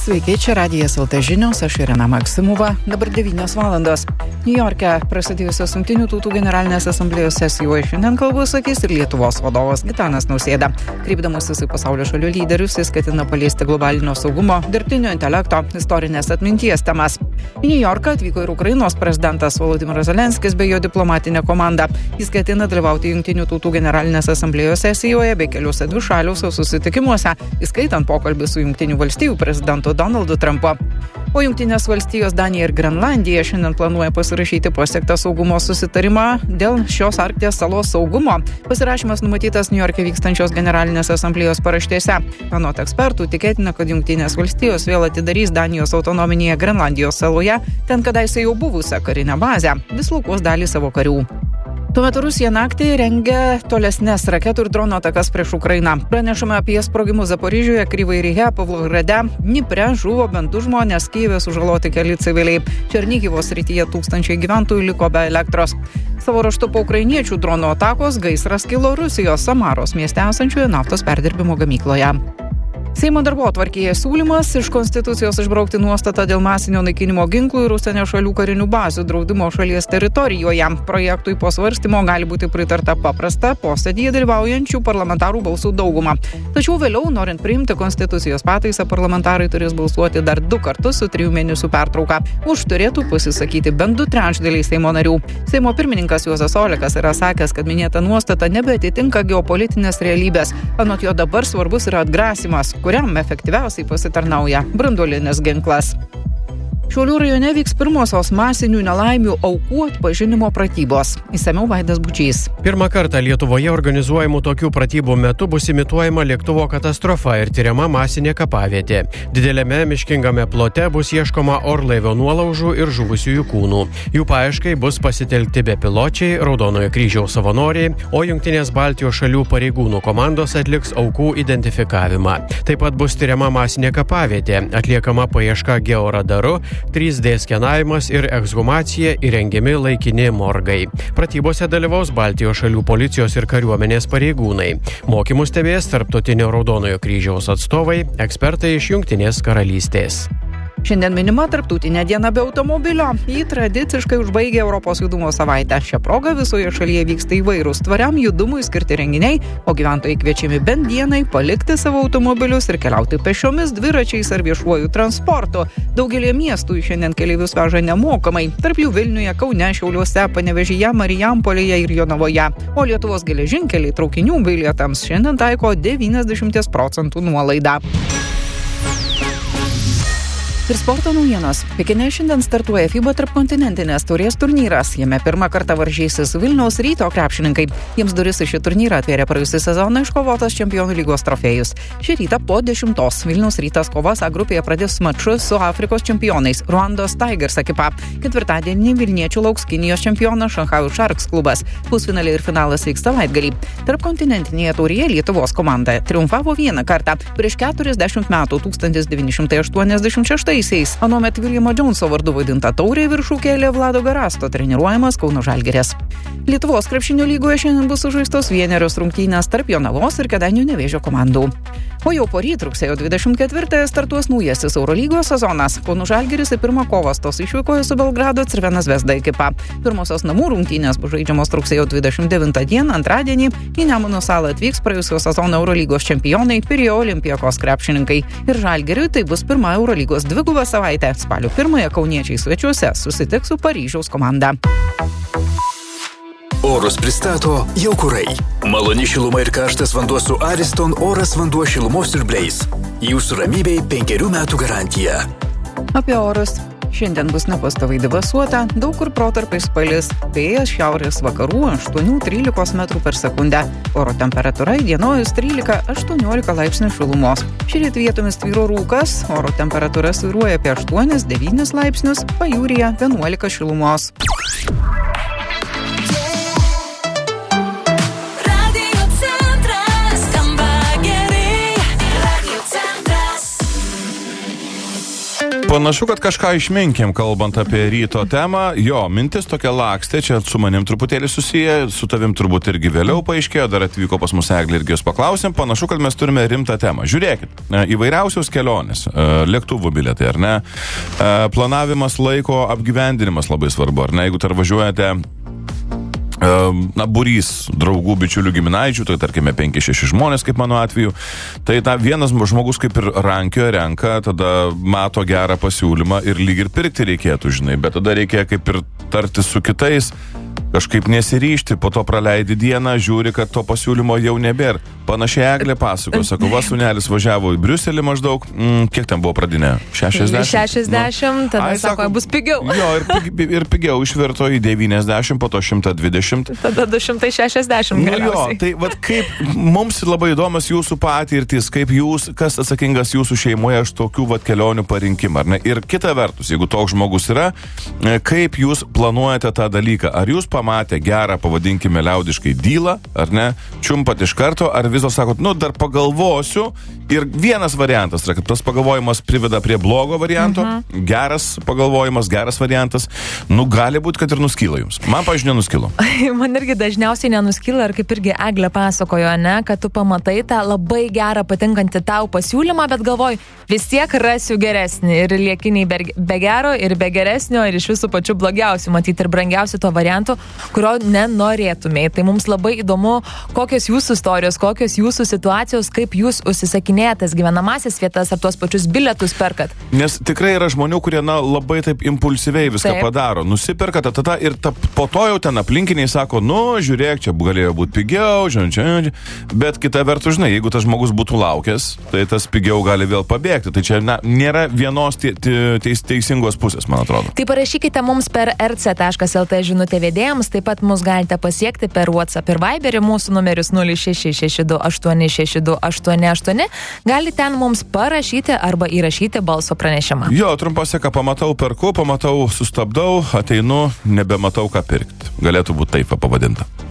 Sveiki, čia Radijas LT žinios, aš Irena Maksimova, dabar 9 valandos. Niujorke prasidėjusios Jungtinių tautų generalinės asamblėjos sesijoje šiandien kalbą sakys ir Lietuvos vadovas Gitanas Nausėda. Kreipdamasis į pasaulio šalių lyderius, jis ketina paliesti globalinio saugumo, dirbtinio intelekto, istorinės atminties temas. Į Niujorką atvyko ir Ukrainos prezidentas Volodymyras Zelenskis bei jo diplomatinė komanda. Jis ketina dalyvauti Jungtinių tautų generalinės asamblėjos sesijoje bei keliuose dvišaliuose susitikimuose, įskaitant pokalbį su Jungtinių valstijų prezidentu Donaldu Trumpu. O Jungtinės valstijos, Danija ir Grenlandija šiandien planuoja pasirašyti pasiektą saugumo susitarimą dėl šios Arkties salos saugumo. Pasirašymas numatytas Niujorke vykstančios generalinės asamblėjos paraštėse. Anot ekspertų, tikėtina, kad Jungtinės valstijos vėl atidarys Danijos autonominėje Grenlandijos saloje, ten kadaise jau buvusią karinę bazę, dislokuos dalį savo karių. Tuo metu Rusija naktį rengia tolesnes raketų ir dronų atakas prieš Ukrainą. Pranešama apie sprogimus Zaporižiuje, Kryvyje Rihe, Pavlohrade, Dnipre žuvo bent 2 žmonės, Kyjive sužaloti keli civiliai. Černihivo srityje tūkstančiai gyventojų liko be elektros. Savo ruožtu po ukrainiečių dronų atakos gaisras kilo Rusijos Samaros mieste esančioje naftos perdirbimo gamykloje. Seimo darbotvarkėje siūlymas iš Konstitucijos išbraukti nuostatą dėl masinio naikinimo ginklų ir užsienio šalių karinių bazių draudimo šalies teritorijoje. Projektui po svarstymo gali būti pritarta paprasta posėdyje dalyvaujančių parlamentarų balsų dauguma. Tačiau vėliau, norint priimti Konstitucijos pataisą, parlamentarai turės balsuoti dar 2 kartus su 3 mėnesių pertrauka. Už turėtų pasisakyti bent 2/3 Seimo narių. Seimo pirmininkas Juozas Olekas yra sakęs, kad minėta nuostata nebeatitinka geopolitinės realybės. Anot jo dabar svarbus yra atgrasimas, kuriam efektyviausiai pasitarnauja branduolinis ginklas. Šiaulių rajone vyks pirmosios masinių nelaimių aukų atpažinimo pratybos. Išsamiau Vaidas Bučys. Pirmą kartą Lietuvoje organizuojamų tokių pratybų metu bus imituojama lėktuvo katastrofa ir tyriama masinė kapavietė. Didelėme miškingame plote bus ieškoma orlaivio nuolaužų ir žuvusiųjų kūnų. Jų paieškai bus pasitelkti bepiločiai, Raudonojo kryžiaus savanoriai, o Jungtinės Baltijos šalių pareigūnų komandos atliks aukų identifikavimą. Taip pat bus tyriama masinė kapavietė, atliekama paieška georadaru, 3D skenavimas ir ekshumacija, įrengiami laikini morgai. Pratybose dalyvaus Baltijos šalių policijos ir kariuomenės pareigūnai. Mokymus stebės Tarptautinio Raudonojo kryžiaus atstovai, ekspertai iš Jungtinės karalystės. Šiandien minima Tarptautinė diena be automobilio. Jį tradiciškai užbaigia Europos judumo savaitę. Šią progą visoje šalyje vyksta įvairūs tvariam judumui skirti renginiai, o gyventojai kviečiami bent dienai palikti savo automobilius ir keliauti pešiomis, dviračiais ar viešuoju transportu. Daugelį miestų šiandien keleivius veža nemokamai. Tarp jų Vilniuje, Kaune, Šiauliuose, Panevėžyje, Marijampolėje ir Jonavoje. O Lietuvos geležinkeliai traukinių bilietams šiandien taiko 90% nuolaidą. Ir sporto naujienos. Pekine šiandien startuoja FIBA tarpkontinentinės taurės turnyras. Jame pirmą kartą varžysis Vilniaus Ryto krepšininkai. Jiems duris į šį turnyrą atvėrė praėjusį sezoną iškovotas Čempionų lygos trofėjus. Šį rytą po 10 Vilniaus Rytas kovas A grupėje pradės mačus su Afrikos čempionais Ruandos Tigers ekipa. Ketvirtadienį Vilniečių lauks Kinijos čempionas Šanchajaus Sharks klubas. Pusfinaliai ir finalas vyks savaitgalį. Tarpkontinentinėje taurėje Lietuvos komanda triumfavo vieną kartą prieš 40 metų 1986. Anuomet Viljamo Džonso vardu vadinta taurė viršų kėlė Vlado Garasto treniruojamas Kauno Žalgiris. Lietuvos krepšinio lygoje šiandien bus sužaistos vienerios rungtynės tarp Jonavos ir Kėdainių Nevėžio komandų. O jau poryt rugsėjo 24 startuos naujasis Eurolygos sezonas. Kauno Žalgiris į pirmą kovą stos išvykoje su Belgrado Crvena Zvezda ekipa. Pirmosios namų rungtynės bus žaidžiamos rugsėjo 29 dieną antradienį. Į Nemuno salą atvyks praėjusio sezono Eurolygos čempionai Pirėjo Olympiakos krepšininkai. Ir Žalgiriui tai bus pirma Eurolygos dviguba savaitė. Spalio 1 kauniečiai svečiuose susitiks su Paryžiaus komanda. Orus pristato Jaukurai. Maloni šiluma ir karštas vanduo su Ariston oras vanduo šilumos siurbliais. Jūsų ramybei 5 metų garantija. Apie orus. Šiandien bus nepastoviai debesuota, daug kur protarpiais palis, vėjas šiaurės vakarų 8-13 metrų per sekundę. Oro temperatūra įdienojus 13-18 laipsnių šilumos. Šįryt vietomis tvyro rūkas, oro temperatūra svyruoja apie 8-9 laipsnius, pajūryje 11 šilumos. Panašu, kad kažką išminkėm, kalbant apie ryto temą. Jo, mintis tokia lakstė, čia su manim truputėlį susiję, su tavim turbūt irgi vėliau paaiškėjo, dar atvyko pas mus Eglė irgi jos paklausėm. Panašu, kad mes turime rimtą temą. Žiūrėkit, įvairiausios kelionės, lėktuvų bilietai, ar ne? Planavimas laiko apgyvendinimas labai svarbu, ar ne? Jeigu važiuojate būrys draugų, bičiulių, giminaičių, tai tarkime 5-6 žmonės, kaip mano atveju, tai vienas žmogus kaip ir rankioja, renka, tada mato gerą pasiūlymą ir lyg ir pirkti reikėtų, žinai, bet tada reikia kaip ir tartis su kitais, kažkaip nesiryžti, po to praleidi dieną, žiūri, kad to pasiūlymo jau nebėra. Panašiai Eglė pasako, sako, va, sūnelis važiavo į Briuselį maždaug, kiek ten buvo pradinė? 60? 60, tada sako, bus pigiau. Jo, ir pigiau išvirto į 90, po to 120. Tada 260 galiausiai. Jo, tai vat kaip, mums labai įdomas jūsų patirtis, kaip jūs, kas atsakingas jūsų šeimoje aš tokių vat kelionių parinkimą, ar ne? Ir kita vertus, jeigu toks žmogus yra, kaip jūs planuojate tą dalyką? Ar jūs pamatę gerą, pavadinkime liaudiškai, dylą, ar ne? Čiumpat iš karto, ar vis dėlto sakot, dar pagalvosiu. Ir vienas variantas yra, kad tas pagalvojimas priveda prie blogo varianto, geras pagalvojimas, geras variantas, gali būti, kad ir nuskyla jums. Man, pavyzdžiui, nenuskilo. Man irgi dažniausiai nenuskyla, ir kaip irgi Eglė pasakojo, ne, kad tu pamatai tą labai gerą, patinkantį tau pasiūlymą, bet galvoji, vis tiek rasiu geresnį ir liekiniai be gero, ir be geresnio, ir iš visų pačių blogiausių, matyti ir brangiausių to variantų, kurio nenorėtumėjai. Tai mums labai įdomu, kokios jūsų istorijos, kokios jūsų situacijos, kaip jūs užsisakinėjate gyvenamasias vietas ar tuos pačius bilietus perkat. Nes tikrai yra žmonių, kurie labai taip impulsyviai viską padaro. Nusiperka, tada ir po to jau ten aplinkiniai sako, žiūrėk, čia galėjo būti pigiau, žinai, bet kita vertus, žinai, jeigu tas žmogus būtų laukęs, tai tas pigiau gali vėl pabėgti. Tai čia nėra vienos teisingos pusės, man atrodo. Tai parašykite mums per rc.lt žinutę vedėjams, taip pat mus galite pasiekti per WhatsApp ir Viberį, mūsų numeris 0662866288. Gali ten mums parašyti arba įrašyti balso pranešimą. Jo, trumpose, ką pamatau, perku, pamatau, sustabdau, ateinu, nebematau ką pirkti. Galėtų būti taip pavadinta.